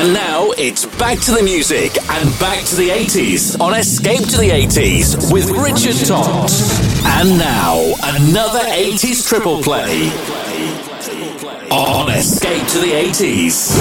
And now it's back to the music and back to the 80s on Escape to the 80s with Richard Todd. And now another 80s triple play on Escape to the 80s.